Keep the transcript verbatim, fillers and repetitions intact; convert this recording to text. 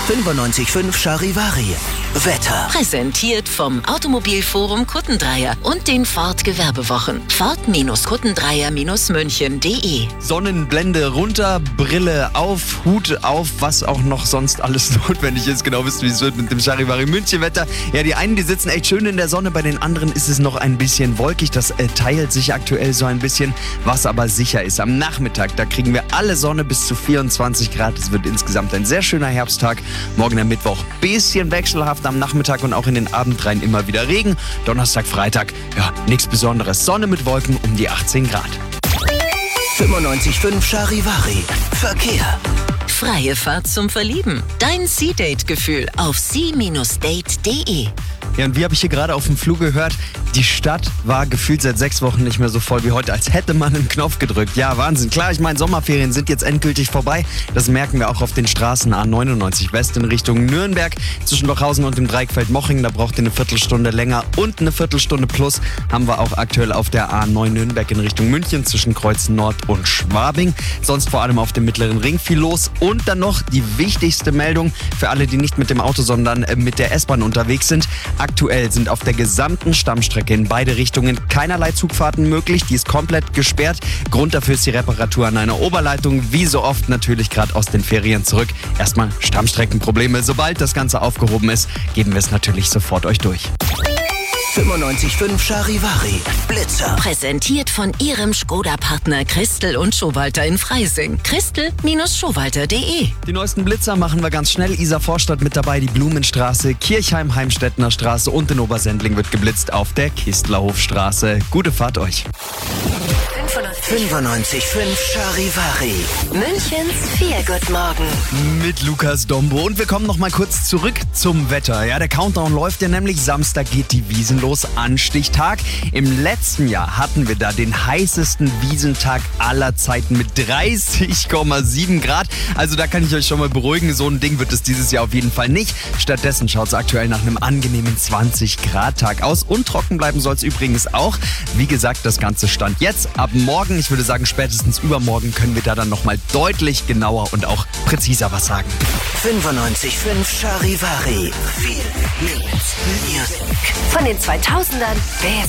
fünfundneunzig Komma fünf Charivari. Wetter. Präsentiert vom Automobilforum Kuttendreier und den Ford Gewerbewochen. Ford-Kuttendreier München punkt de. Sonnenblende runter, Brille auf, Hut auf, was auch noch sonst alles notwendig ist. Genau wisst ihr, wie es wird mit dem Charivari München Wetter. Ja, die einen, die sitzen echt schön in der Sonne, bei den anderen ist es noch ein bisschen wolkig. Das äh, teilt sich aktuell so ein bisschen, was aber sicher ist. Am Nachmittag, da kriegen wir alle Sonne bis zu vierundzwanzig Grad. Es wird insgesamt ein sehr schöner Herbsttag. Morgen am Mittwoch bisschen wechselhaft am Nachmittag und auch in den Abend rein immer wieder Regen. Donnerstag, Freitag, ja, nichts Besonderes. Sonne mit Wolken um die achtzehn Grad. fünfundneunzig Komma fünf Charivari. Verkehr. Freie Fahrt zum Verlieben. Dein Sea-Date-Gefühl auf sea Date punkt de. Ja, und wie habe ich hier gerade auf dem Flug gehört, die Stadt war gefühlt seit sechs Wochen nicht mehr so voll wie heute, als hätte man einen Knopf gedrückt. Ja, Wahnsinn. Klar, ich meine, Sommerferien sind jetzt endgültig vorbei. Das merken wir auch auf den Straßen A neunundneunzig West in Richtung Nürnberg. Zwischen Lochhausen und dem Dreieckfeld-Moching, da braucht ihr eine Viertelstunde länger. Und eine Viertelstunde plus haben wir auch aktuell auf der A neun Nürnberg in Richtung München zwischen Kreuz Nord und Schwabing. Sonst vor allem auf dem Mittleren Ring viel los. Und dann noch die wichtigste Meldung für alle, die nicht mit dem Auto, sondern mit der S-Bahn unterwegs sind. Aktuell sind auf der gesamten Stammstrecke in beide Richtungen keinerlei Zugfahrten möglich. Die ist komplett gesperrt. Grund dafür ist die Reparatur an einer Oberleitung. Wie so oft natürlich gerade aus den Ferien zurück. Erstmal Stammstreckenprobleme. Sobald das Ganze aufgehoben ist, geben wir es natürlich sofort euch durch. fünfundneunzig Komma fünf Charivari. Blitzer. Präsentiert von Ihrem Skoda-Partner Christel und Schowalter in Freising. Christel Schowalter punkt de. Die neuesten Blitzer machen wir ganz schnell. Isar Vorstadt mit dabei, die Blumenstraße, Kirchheim Heimstädtner Straße und in Obersendling wird geblitzt auf der Kistlerhofstraße. Gute Fahrt euch. fünfundneunzig Komma fünf Charivari. Münchens Viergutmorgen. Mit Lukas Dombo. Und wir kommen noch mal kurz zurück zum Wetter. Ja, der Countdown läuft ja nämlich. Samstag geht die Wiesn los, Anstichtag. Im letzten Jahr hatten wir da den heißesten Wiesentag aller Zeiten mit dreißig Komma sieben Grad. Also da kann ich euch schon mal beruhigen, so ein Ding wird es dieses Jahr auf jeden Fall nicht. Stattdessen schaut es aktuell nach einem angenehmen zwanzig Grad Tag aus. Und trocken bleiben soll es übrigens auch. Wie gesagt, das Ganze stand jetzt. Ab morgen, ich würde sagen spätestens übermorgen, können wir da dann nochmal deutlich genauer und auch präziser was sagen. fünfundneunzig Komma fünf Charivari. Viel Hits, Music. Von den zweitausendern bis